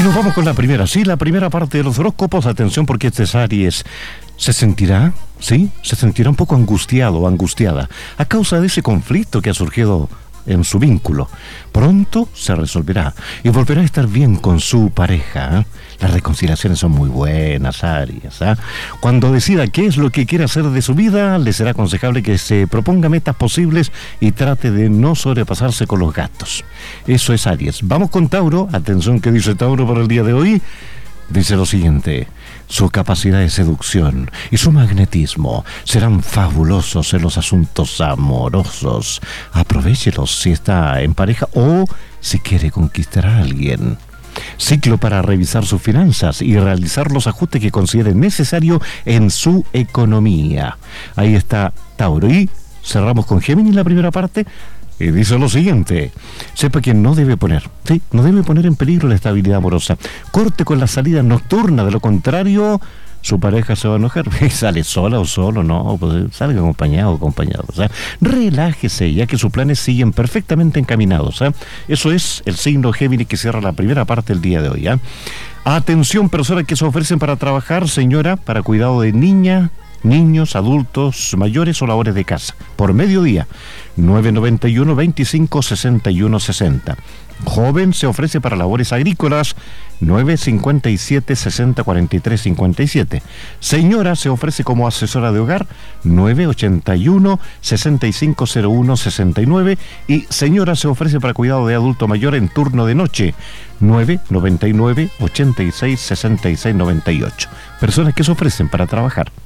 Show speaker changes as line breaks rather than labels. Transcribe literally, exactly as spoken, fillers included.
nos vamos con la primera, sí, la primera parte de los horóscopos. Atención, porque este es Aries. ¿Se sentirá, sí? Se sentirá un poco angustiado o angustiada a causa de ese conflicto que ha surgido en su vínculo. Pronto se resolverá y volverá a estar bien con su pareja, ¿eh? Las reconciliaciones son muy buenas, Aries, ¿eh? Cuando decida qué es lo que quiere hacer de su vida, le será aconsejable que se proponga metas posibles y trate de no sobrepasarse con los gastos. Eso es Aries. Vamos con Tauro. Atención, ¿qué dice Tauro para el día de hoy? Dice lo siguiente: su capacidad de seducción y su magnetismo serán fabulosos en los asuntos amorosos. Aprovéchelos si está en pareja o si quiere conquistar a alguien. Ciclo para revisar sus finanzas y realizar los ajustes que considere necesario en su economía. Ahí está Tauro. Y cerramos con Géminis la primera parte. Y dice lo siguiente: sepa que no debe poner, sí, no debe poner en peligro la estabilidad amorosa. Corte con la salida nocturna, de lo contrario, su pareja se va a enojar. Sale sola o solo, no, pues salga acompañado o acompañado. O sea, relájese, ya que sus planes siguen perfectamente encaminados, ¿eh? Eso es el signo Géminis, que cierra la primera parte del día de hoy, ¿eh? Atención, personas que se ofrecen para trabajar, señora, para cuidado de niña, niños, adultos, mayores o labores de casa, por mediodía. nueve noventa y uno, veinticinco, sesenta y uno, sesenta. Joven se ofrece para labores agrícolas, nueve cincuenta y siete, sesenta, cuarenta y tres, cincuenta y siete. Señora se ofrece como asesora de hogar, nueve ochenta y uno, sesenta y cinco, cero uno, sesenta y nueve. Y señora se ofrece para cuidado de adulto mayor en turno de noche, nueve noventa y nueve, ochenta y seis, sesenta y seis, noventa y ocho. Personas que se ofrecen para trabajar.